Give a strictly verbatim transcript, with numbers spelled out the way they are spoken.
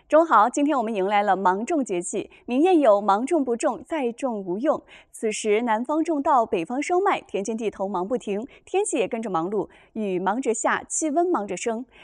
中好，今天我们迎来了芒种节气，民谚有“芒种不种，再种无用”。此时南方种稻，北方收麦，田间地头忙不停，天气也跟着忙碌，雨忙着下，气温忙着升。